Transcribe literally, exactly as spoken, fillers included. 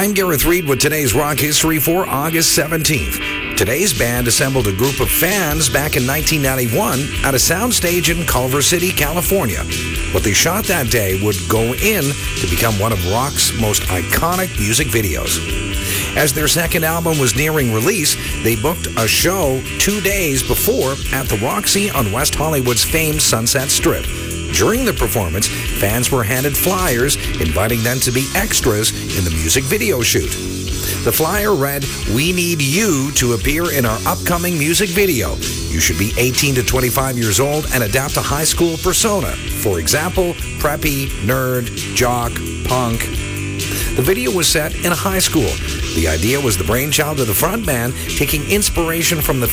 I'm Gareth Reed with today's rock history for August seventeenth. Today's band assembled a group of fans back in nineteen ninety-one at a soundstage in Culver City, California. What they shot that day would go in to become one of rock's most iconic music videos. As their second album was nearing release, they booked a show two days before at the Roxy on West Hollywood's famed Sunset Strip. During the performance, fans were handed flyers inviting them to be extras in the music video shoot. The flyer read, "We need you to appear in our upcoming music video. You should be eighteen to twenty-five years old and adapt a high school persona. For example, preppy, nerd, jock, punk." The video was set in a high school. The idea was the brainchild of the frontman, taking inspiration from the